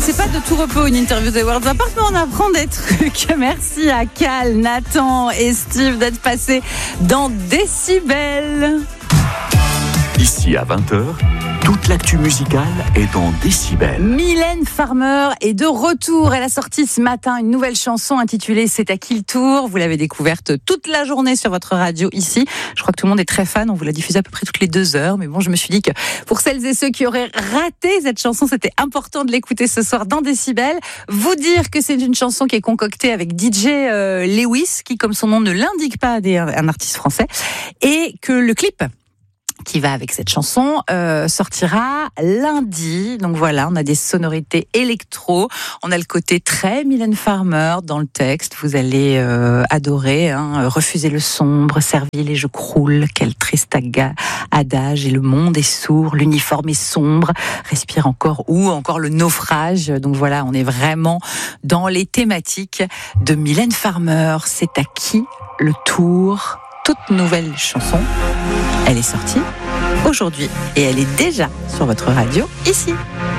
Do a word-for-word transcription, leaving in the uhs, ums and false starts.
C'est pas de tout repos une interview des Worlds Apart, mais on apprend des trucs. Merci à Cal, Nathan et Steve d'être passés dans Décibel. Ici à vingt heures, toute l'actu musicale est dans Décibel. Mylène Farmer est de retour. Elle a sorti ce matin une nouvelle chanson intitulée C'est à qui le tour. Vous l'avez découverte toute la journée sur votre radio ici. Je crois que tout le monde est très fan. On vous l'a diffusée à peu près toutes les deux heures. Mais bon, je me suis dit que pour celles et ceux qui auraient raté cette chanson, c'était important de l'écouter ce soir dans Décibel. Vous dire que c'est une chanson qui est concoctée avec D J euh, Lewis, qui, comme son nom ne l'indique pas, est un artiste français. Et que le clip qui va avec cette chanson euh, sortira lundi. Donc voilà, on a des sonorités électro, on a le côté très Mylène Farmer dans le texte. Vous allez euh, adorer, hein, refuser le sombre, Serville et je croule, quel triste aga- adage, et le monde est sourd, l'uniforme est sombre, respire encore, ou encore le naufrage. Donc voilà, on est vraiment dans les thématiques de Mylène Farmer. C'est à qui le tour? Toute nouvelle chanson. Elle est sortie aujourd'hui et elle est déjà sur votre radio ici.